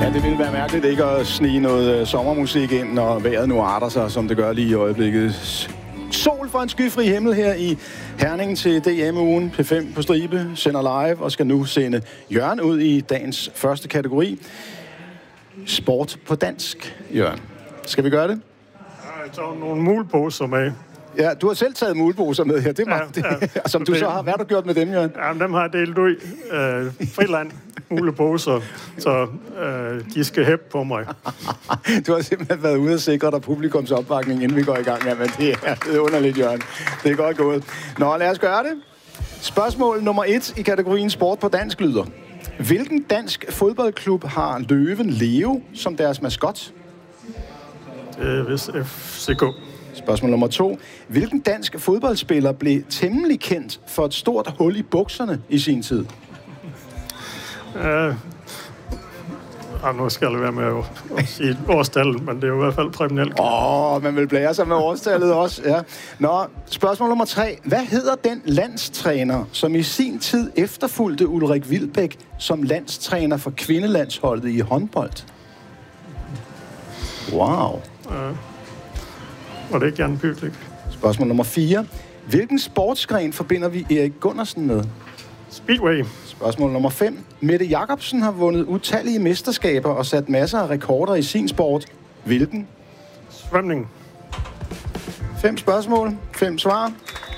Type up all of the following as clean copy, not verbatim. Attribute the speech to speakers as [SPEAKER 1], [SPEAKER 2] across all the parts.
[SPEAKER 1] Ja, det ville være mærkeligt ikke at snige noget sommermusik ind, når vejret nu arter sig, som det gør lige i øjeblikket. Sol for en skyfri himmel her i Herning til DM-ugen. P5 på stribe sender live og skal nu sende Jørgen ud i dagens første kategori. Sport på dansk, Jørgen. Skal vi gøre det?
[SPEAKER 2] Jeg tager nogle muleposer med.
[SPEAKER 1] Ja, du har selv taget muleposer med her. Det er
[SPEAKER 2] ja.
[SPEAKER 1] Som du så har. Hvad har du gjort med dem, Jørgen?
[SPEAKER 2] Jamen, dem har jeg delt ud. Friland muleposer, så de skal hæppe på mig.
[SPEAKER 1] Du har simpelthen været ude og sikre dig publikums opbakning, inden vi går i gang. Ja, men det er underligt, Jørgen. Det er godt gået. Nå, lad os gøre det. Spørgsmål nummer 1 i kategorien sport på dansk lyder. Hvilken dansk fodboldklub har løven Leo som deres maskot?
[SPEAKER 2] Det er vist FCK.
[SPEAKER 1] Spørgsmål nummer 2. Hvilken dansk fodboldspiller blev temmelig kendt for et stort hul i bukserne i sin tid?
[SPEAKER 2] Nu skal jeg være med at sige årstallet, men det er jo i hvert fald Preben Elk.
[SPEAKER 1] Man vil blære sig med årstallet også, ja. Nå, spørgsmål nummer 3. Hvad hedder den landstræner, som i sin tid efterfulgte Ulrik Wilbek som landstræner for kvindelandsholdet i håndbold? Wow.
[SPEAKER 2] Og det er Jan Pytlik.
[SPEAKER 1] Spørgsmål nummer 4. Hvilken sportsgren forbinder vi Erik Gundersen med?
[SPEAKER 2] Speedway.
[SPEAKER 1] Spørgsmål nummer 5. Mette Jacobsen har vundet utallige mesterskaber og sat masser af rekorder i sin sport. Hvilken?
[SPEAKER 2] Svømning.
[SPEAKER 1] 5 spørgsmål, 5 svar.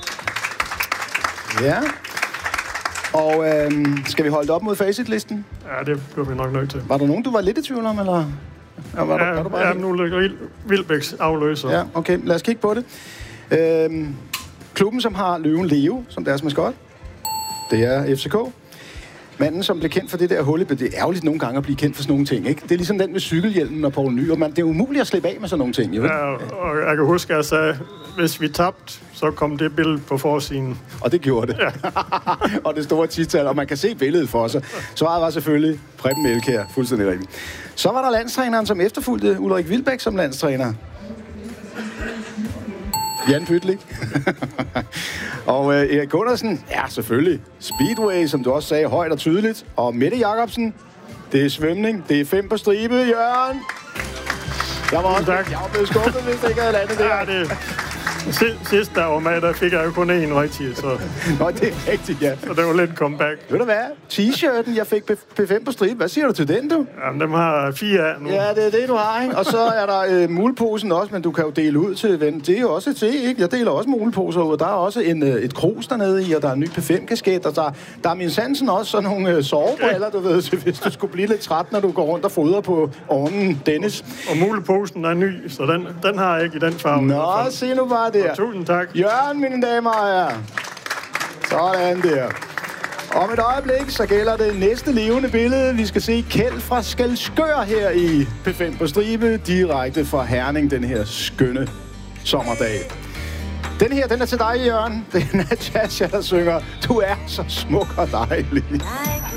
[SPEAKER 1] Ja. Og skal vi holde det op mod facitlisten?
[SPEAKER 2] Ja, det bliver vi nok nødt til.
[SPEAKER 1] Var der nogen, du var lidt i tvivl om, eller?
[SPEAKER 2] Nu ligger Wilbæks afløser.
[SPEAKER 1] Ja, okay. Lad os kigge på det. Klubben, som har løven Leo som deres maskot, det er FCK. Manden, som blev kendt for det der hul, det er ærgerligt nogle gange at blive kendt for sådan nogle ting, ikke? Det er ligesom den med cykelhjelmen og Poul Nyrup. Det er umuligt at slippe af med sådan nogle ting, jo.
[SPEAKER 2] Ja, og jeg kan huske, at jeg sagde, hvis vi tabte, så kom det billede på forsiden.
[SPEAKER 1] Og det gjorde det. Ja. Og det store tital, og man kan se billedet for sig. Svaret var selvfølgelig Preben Elk her, fuldstændig rigtigt. Så var der landstræneren, som efterfulgte Ulrik Wilbek som landstræner. Jan Pytlik. Og Erik Gundersen, ja selvfølgelig. Speedway, som du også sagde, højt og tydeligt. Og Mette Jacobsen, det er svømning. Det er 5 på stribe, Jørgen. Jeg var også blevet skuffet, hvis det ikke havde landet det.
[SPEAKER 2] Ja, det sidst der var med, der fik jeg jo kun én rigtig, så...
[SPEAKER 1] Nå, det er rigtigt, ja.
[SPEAKER 2] Så det var lidt comeback.
[SPEAKER 1] Ved du hvad? T-shirten, jeg fik P5 på stribe. Hvad siger du til den, du?
[SPEAKER 2] Jamen, dem har 4 af nu.
[SPEAKER 1] Ja, det er det, du har, ikke? Og så er der muleposen også, men du kan jo dele ud til ven. Det er jo også til, ikke? Jeg deler også muleposer ud. Der er også et krus dernede i, og der er en ny P5-kasket, og der er min Sansen også sådan nogle sovebriller, du ved, hvis du skulle blive lidt træt, når du går rundt og fodrer på ovnen, Dennis.
[SPEAKER 2] Og muleposen er ny, så den har jeg ikke i den farve.
[SPEAKER 1] Nå, se nu bare der.
[SPEAKER 2] Tusind tak.
[SPEAKER 1] Jørgen, mine damer og herrer. Sådan der. Om et øjeblik, så gælder det næste levende billede. Vi skal se Kjeld fra Skelskør her i P5 på stribe, direkte fra Herning den her skønne sommerdag. Den her, den er til dig, Jørgen. Det er Natasja, der synger. Du er så smuk og dejlig.